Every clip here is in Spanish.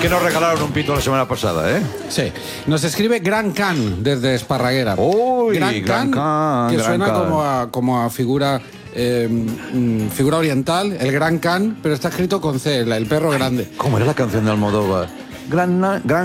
que nos regalaron un pito la semana pasada, ¿eh? Sí. Nos escribe Gran Can desde Esparraguera. Uy, Gran Can, que Gran suena Can. como a figura figura oriental, el Gran Can, pero está escrito con C, el perro grande. ¿Cómo era la canción de Almodóvar? Gran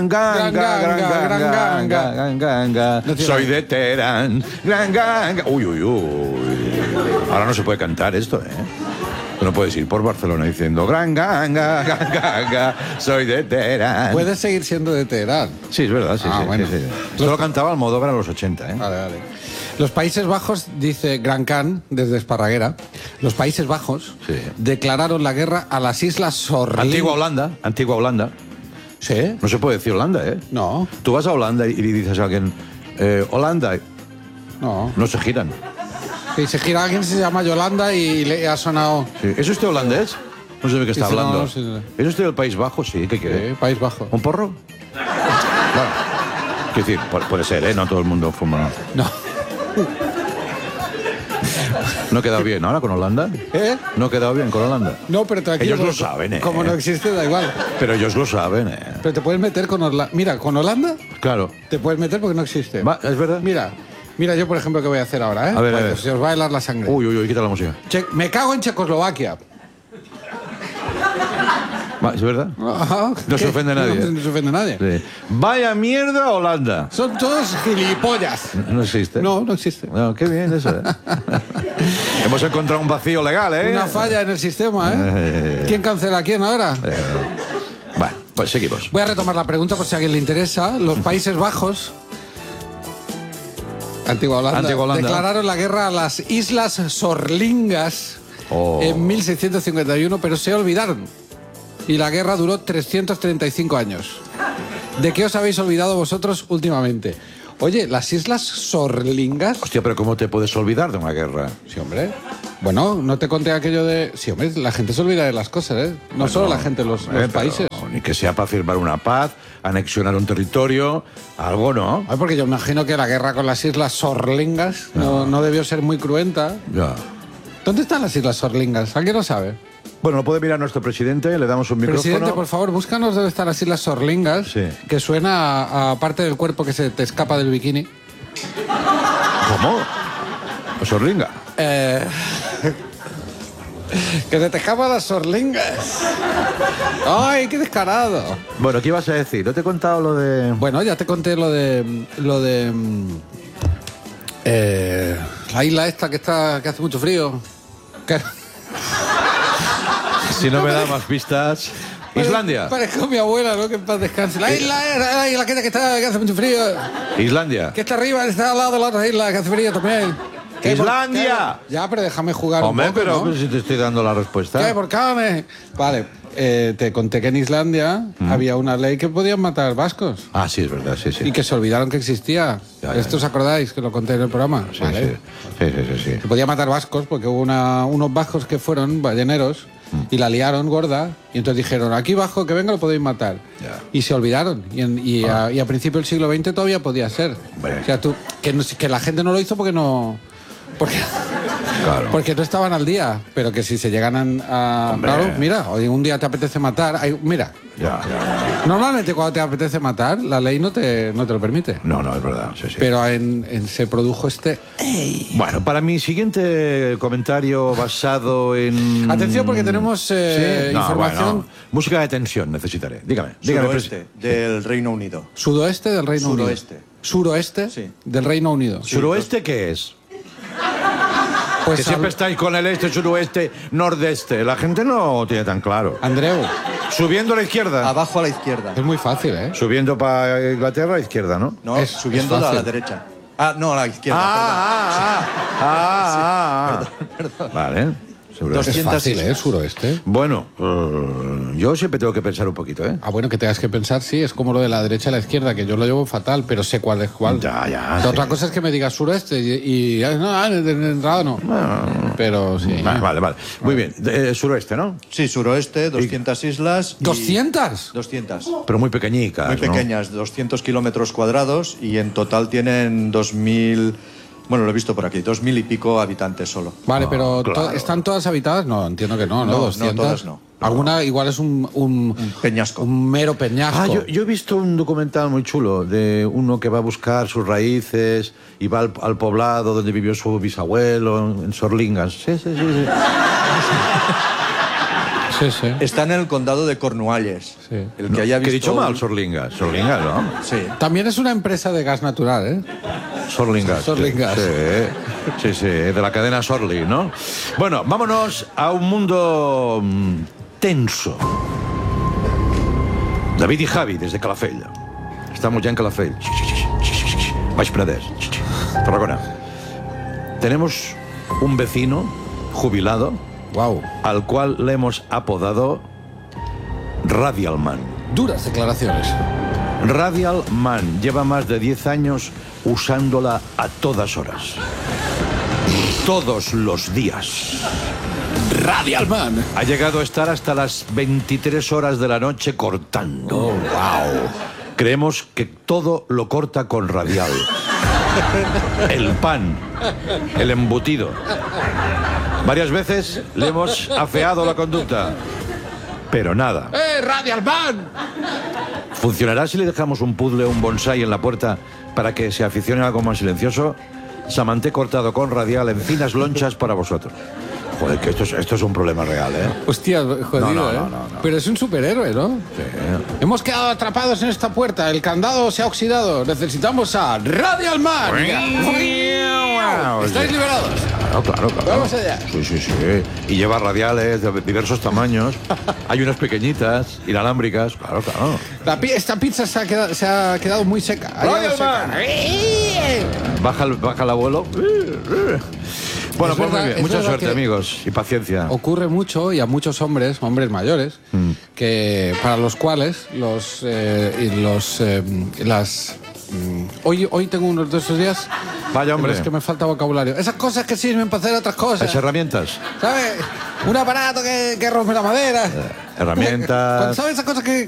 ganga. Soy de Teherán. Gran ganga. Uy. Ahora no se puede cantar esto, ¿eh? Tú no puedes ir por Barcelona diciendo gran ganga, soy de Teherán. Puedes seguir siendo de Teherán. Sí, es verdad, sí. Bueno. Sí. Esto lo cantaba Almodóvar en los 80, ¿eh? Vale. Los Países Bajos, dice Gran Can, desde Esparraguera, los Países Bajos Sí. declararon la guerra a las Islas Sorlingas. Antigua Holanda. ¿Sí? No se puede decir Holanda, ¿eh? No, Tú vas a Holanda y le dices a alguien, Holanda, no. no se giran. Si se gira alguien se llama Yolanda y le ha sonado... Sí. ¿Es usted holandés? No sé de qué está Dice, no, hablando. no sé. ¿Es usted del País Bajo? Sí, ¿qué quiere? País Bajo. ¿Un porro? Bueno, quiero decir, puede ser, ¿eh? No todo el mundo fuma. No. ¿No he quedado bien ahora con Holanda? ¿Eh? ¿No he quedado bien con Holanda? No, pero tranquilo. Ellos lo saben, ¿eh? Como no existe, da igual. Pero ellos lo saben, ¿eh? Pero te puedes meter con Holanda. Mira, con Holanda Claro. te puedes meter porque no existe. ¿Es verdad? Mira yo, por ejemplo, qué voy a hacer ahora, ¿eh? A ver, Bueno, se os va a helar la sangre. Uy, quita la música. Me cago en Checoslovaquia. ¿Es verdad? Ajá. No se ofende nadie. No se ofende nadie. Sí. Vaya mierda Holanda. Son todos gilipollas. No existe. No existe. No, qué bien eso, ¿eh? Hemos encontrado un vacío legal, ¿eh? Una falla en el sistema, ¿eh? ¿Quién cancela a quién ahora? Bueno, pues seguimos. Voy a retomar la pregunta por si a alguien le interesa. Los Países Bajos, Antigua Holanda, declararon la guerra a las Islas Sorlingas en 1651, pero se olvidaron. Y la guerra duró 335 años. ¿De qué os habéis olvidado vosotros últimamente? Oye, las Islas Sorlingas... Hostia, pero ¿cómo te puedes olvidar de una guerra? Sí, hombre. Bueno, no te conté aquello de... Sí, hombre, la gente se olvida de las cosas, ¿eh? No Bueno, solo la gente, los países. Ni que sea para firmar una paz, anexionar un territorio, algo, ¿no? Ay, porque yo imagino que la guerra con las Islas Sorlingas no debió ser muy cruenta. Ya. ¿Dónde están las Islas Sorlingas? ¿Alguien lo sabe? Bueno, lo puede mirar nuestro presidente, le damos un micrófono. Presidente, por favor, búscanos dónde están las Islas Sorlingas, Sí. que suena a parte del cuerpo que se te escapa del bikini. ¿Cómo? Sorlinga. Que se te escapa las Sorlingas. ¡Ay, qué descarado! Bueno, ¿qué ibas a decir? ¿No te he contado lo de...? Bueno, ya te conté lo de la isla esta que hace mucho frío. Si no me da más pistas... Islandia. Parezco mi abuela, ¿no? Que en paz descanse. La isla que hace mucho frío. Islandia. Que está arriba, está al lado de la otra isla que hace frío también. ¡Islandia! Ya, pero déjame jugar Hombre, un poco, pero ¿no? si te estoy dando la respuesta. ¿Qué? ¿Por qué? Vale, te conté que en Islandia había una ley que podían matar vascos. Ah, sí, es verdad, sí. Y que se olvidaron que existía. Ya. ¿Esto os acordáis que lo conté en el programa? Sí, Vale. sí. Se podía matar vascos porque hubo unos vascos que fueron balleneros y la liaron gorda y entonces dijeron, aquí bajo que venga lo podéis matar. Ya. Y se olvidaron. Y a principio del siglo XX todavía podía ser. Hombre. O sea, que la gente no lo hizo porque no... Claro. Porque no estaban al día, pero que si se llegan a... Hombre. Claro, mira, hoy un día te apetece matar... mira, Ya. normalmente cuando te apetece matar, la ley no te lo permite. No, es verdad, sí. Pero se produjo este... Bueno, para mi siguiente comentario basado en... Atención porque tenemos ¿Sí? No, información... bueno, música de tensión necesitaré. Dígame. Suroeste del Reino Unido. Sudoeste del Reino Suroeste. Unido. Suroeste Sí. del Reino Unido. ¿Suroeste qué es? Pues Que siempre estáis con el este, suroeste, nordeste. La gente no tiene tan claro. Andreu, Subiendo a la izquierda. Abajo a la izquierda. es muy fácil, ¿eh? Subiendo para Inglaterra a la izquierda, ¿no? No, es subiendo a fácil. la derecha. Ah, no, a la izquierda. Vale. Suroeste. Es 200 fácil, ¿eh? islas. Suroeste. Bueno, yo siempre tengo que pensar un poquito, ¿eh? Ah, bueno, que tengas que pensar, sí, es como lo de la derecha a la izquierda, que yo lo llevo fatal, pero sé cuál es cuál. Ya, La otra cosa es que me digas suroeste no, de entrada no. Pero sí. Vale. Muy bien. Suroeste, ¿no? Sí, suroeste, 200 islas. y- ¿200? 200. Pero muy pequeñicas, Muy ¿no? pequeñas, 200 kilómetros cuadrados y en total tienen 2.000 Bueno, lo he visto por aquí, 2000 y pico habitantes solo. Vale, pero claro. ¿están todas habitadas? No, entiendo que no, ¿no? No, 200. no, todas no. Alguna igual es un Peñasco. un mero peñasco. Yo he visto un documental muy chulo de uno que va a buscar sus raíces y va al poblado donde vivió su bisabuelo, en Sorlingas. Sí. Sí, sí. Está en el condado de Cornualles. Sí. El que haya Que he visto... dicho mal, Sorlingas. Sorlingas, ¿no? Sí. También es una empresa de gas natural, ¿eh? Sorlingas. Sorlingas. Sí, de la cadena Sorli, ¿no? Bueno, vámonos a un mundo tenso. David y Javi, desde Calafell. Estamos ya en Calafell. Baix Penedès. Tarragona. Tenemos un vecino jubilado Wow. al cual le hemos apodado Radial Man. Duras declaraciones. Radial Man lleva más de 10 años usándola a todas horas. Todos los días. Radial Man. Ha llegado a estar hasta las 23 horas de la noche cortando. Oh, wow. Creemos que todo lo corta con radial. El pan, el embutido. Varias veces le hemos afeado la conducta, pero nada. Radial Man! ¿Funcionará si le dejamos un puzzle o un bonsai en la puerta para que se aficione a algo más silencioso? Samanté cortado con radial en finas lonchas para vosotros. Joder, que esto es un problema real, ¿eh? Hostia, jodido, No. Pero es un superhéroe, ¿no? Sí. Hemos quedado atrapados en esta puerta. El candado se ha oxidado. Necesitamos a Radial Man. ¿Estáis liberados? Claro. Vamos allá. Sí. Y lleva radiales de diversos tamaños. Hay unas pequeñitas, inalámbricas. Claro. Esta pizza se ha quedado muy seca. Radial Man. Baja el abuelo. Bueno, Es pues verdad, muy bien. es Mucha verdad suerte, que amigos, y paciencia. Ocurre mucho y a muchos hombres mayores, que para los cuales hoy tengo unos de esos días. Vaya, hombre. Es que me falta vocabulario. Esas cosas que sirven para hacer otras cosas. Las herramientas. ¿Sabes? Un aparato que rompe la madera. Herramientas. ¿Sabes esas cosas que